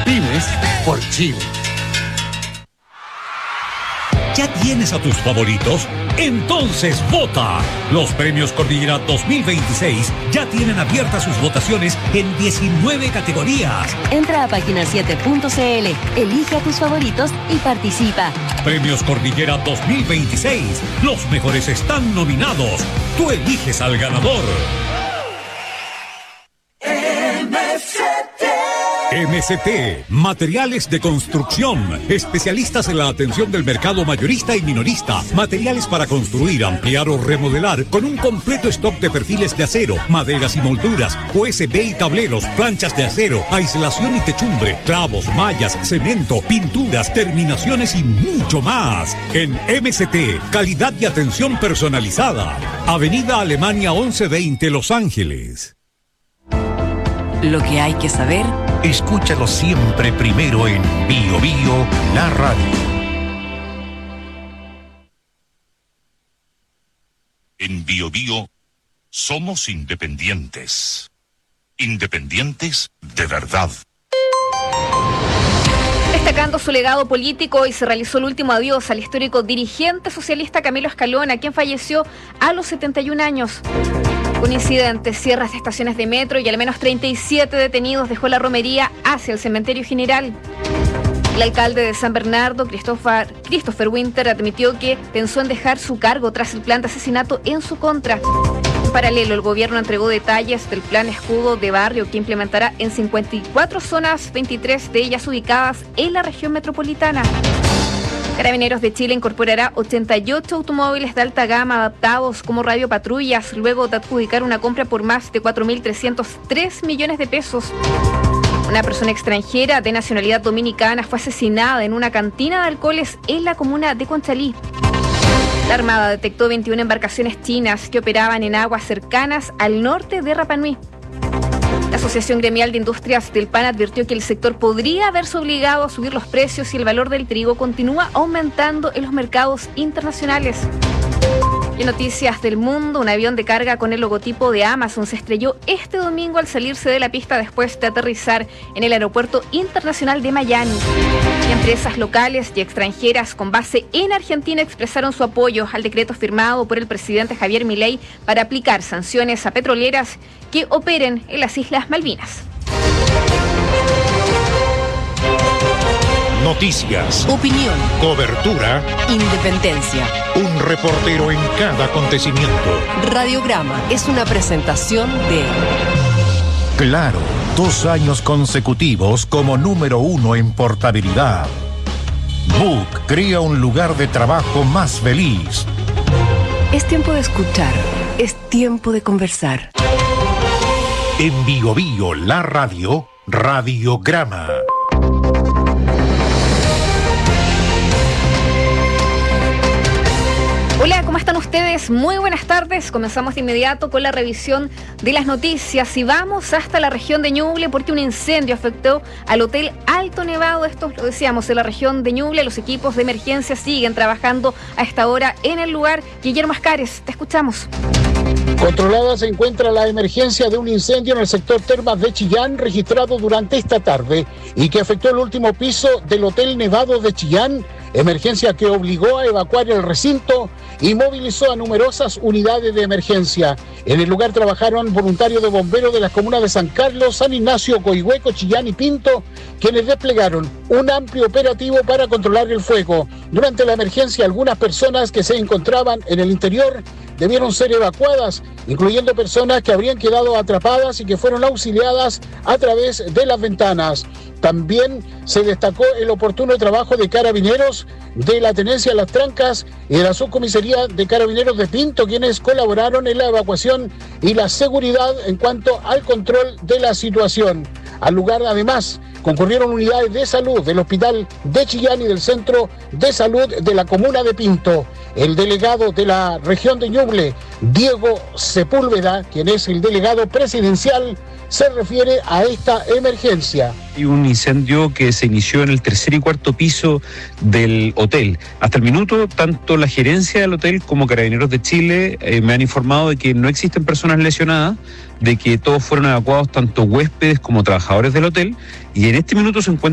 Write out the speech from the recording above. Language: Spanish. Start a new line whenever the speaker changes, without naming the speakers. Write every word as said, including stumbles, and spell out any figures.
Pymes por Chile.
¿Ya tienes a tus favoritos? Entonces vota. Los premios Cordillera dos mil veintiséis ya tienen abiertas sus votaciones en diecinueve categorías.
Entra a página siete punto c l, elige a tus favoritos y participa.
Premios Cordillera dos mil veintiséis. Los mejores están nominados. Tú eliges al ganador. M S T, Materiales de Construcción, especialistas en la atención del mercado mayorista y minorista, materiales para construir, ampliar o remodelar, con un completo stock de perfiles de acero, maderas y molduras, U S B y tableros, planchas de acero, aislación y techumbre, clavos, mallas, cemento, pinturas, terminaciones y mucho más. En M S T, calidad y atención personalizada. Avenida Alemania once veinte, Los Ángeles.
Lo que hay que saber.
Escúchalo siempre primero en Bio Bio, la radio.
En Bio Bio somos independientes. Independientes de verdad.
Destacando su legado político, hoy se realizó el último adiós al histórico dirigente socialista Camilo Escalona, quien falleció a los setenta y un años. Un incidente, cierres de estaciones de metro y al menos treinta y siete detenidos dejó la romería hacia el cementerio general. El alcalde de San Bernardo, Christopher, Christopher Winter, admitió que pensó en dejar su cargo tras el plan de asesinato en su contra. En paralelo, el gobierno entregó detalles del plan escudo de barrio que implementará en cincuenta y cuatro zonas, veintitrés de ellas ubicadas en la región metropolitana. Carabineros de Chile incorporará ochenta y ocho automóviles de alta gama adaptados como radiopatrullas, luego de adjudicar una compra por más de cuatro mil trescientos tres millones de pesos. Una persona extranjera de nacionalidad dominicana fue asesinada en una cantina de alcoholes en la comuna de Conchalí. La Armada detectó veintiuna embarcaciones chinas que operaban en aguas cercanas al norte de Rapa Nui. La Asociación Gremial de Industrias del Pan advirtió que el sector podría haberse obligado a subir los precios si el valor del trigo continúa aumentando en los mercados internacionales. Y en noticias del mundo, un avión de carga con el logotipo de Amazon se estrelló este domingo al salirse de la pista después de aterrizar en el Aeropuerto Internacional de Miami. Y empresas locales y extranjeras con base en Argentina expresaron su apoyo al decreto firmado por el presidente Javier Milei para aplicar sanciones a petroleras que operen en las Islas Malvinas.
Noticias,
Opinión,
cobertura,
independencia.
un reportero en cada acontecimiento.
Radiograma es una presentación de
Claro, dos años consecutivos como número uno en portabilidad. Book crea un lugar de trabajo más feliz.
Es tiempo de escuchar, es tiempo de conversar.
En Bio Bio, la radio, Radiograma.
Hola, ¿cómo están ustedes? Muy buenas tardes. Comenzamos de inmediato con la revisión de las noticias y vamos hasta la región de Ñuble porque un incendio afectó al Hotel Alto Nevado. Esto lo decíamos en la región de Ñuble. Los equipos de emergencia siguen trabajando a esta hora en el lugar. Guillermo Ascares, te escuchamos.
Controlada se encuentra la emergencia de un incendio en el sector Termas de Chillán registrado durante esta tarde y que afectó el último piso del Hotel Nevado de Chillán, emergencia que obligó a evacuar el recinto y movilizó a numerosas unidades de emergencia. En el lugar trabajaron voluntarios de bomberos de las comunas de San Carlos, San Ignacio, Coihueco, Chillán y Pinto, quienes desplegaron un amplio operativo para controlar el fuego. Durante la emergencia, algunas personas que se encontraban en el interior debieron ser evacuadas, incluyendo personas que habrían quedado atrapadas y que fueron auxiliadas a través de las ventanas. También se destacó el oportuno trabajo de carabineros de la Tenencia Las Trancas y de la Subcomisaría de Carabineros de Pinto, quienes colaboraron en la evacuación y la seguridad en cuanto al control de la situación. Al lugar, además, concurrieron unidades de salud del Hospital de Chillán y del Centro de Salud de la Comuna de Pinto. El delegado de la región de Ñuble, Diego Sepúlveda, quien es el delegado presidencial, se refiere a esta emergencia.
Hay un incendio que se inició en el tercer y cuarto piso del hotel. Hasta el minuto, tanto la gerencia del hotel como Carabineros de Chile eh, me han informado de que no existen personas lesionadas, de que todos fueron evacuados, tanto huéspedes como trabajadores del hotel, y en este minuto se encuentra